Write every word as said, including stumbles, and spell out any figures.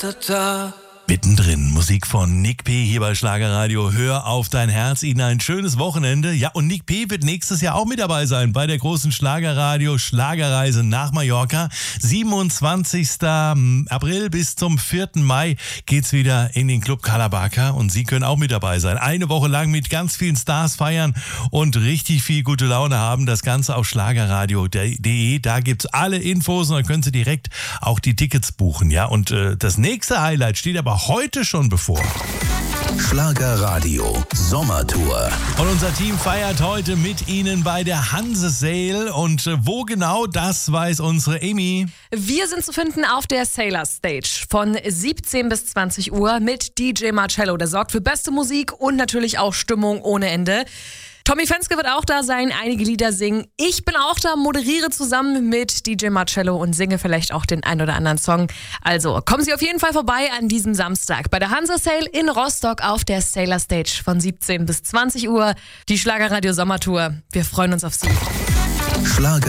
Mittendrin Musik von Nick P. hier bei Schlagerradio. Hör auf dein Herz, Ihnen ein schönes Wochenende. Ja, und Nick P. wird nächstes Jahr auch mit dabei sein bei der großen Schlagerradio Schlagerreise nach Mallorca. siebenundzwanzigsten April bis zum vierten Mai geht's wieder in den Club Calabaka und Sie können auch mit dabei sein. Eine Woche lang mit ganz vielen Stars feiern und richtig viel gute Laune haben. Das Ganze auf schlagerradio punkt de. Da gibt's alle Infos und dann können Sie direkt auch die Tickets buchen. Ja, und äh, das nächste Highlight steht aber heute schon bevor. Schlagerradio Sommertour. Und unser Team feiert heute mit Ihnen bei der Hanse-Sale. Und äh, wo genau, das weiß unsere Amy. Wir sind zu finden auf der Sailor Stage von siebzehn bis zwanzig Uhr mit D J Marcello. Der sorgt für beste Musik und natürlich auch Stimmung ohne Ende. Tommy Fenske wird auch da sein, einige Lieder singen. Ich bin auch da, moderiere zusammen mit D J Marcello und singe vielleicht auch den ein oder anderen Song. Also kommen Sie auf jeden Fall vorbei an diesem Samstag bei der Hansa Sale in Rostock auf der Sailor Stage von siebzehn bis zwanzig Uhr. Die Schlagerradio Sommertour. Wir freuen uns auf Sie. Schlager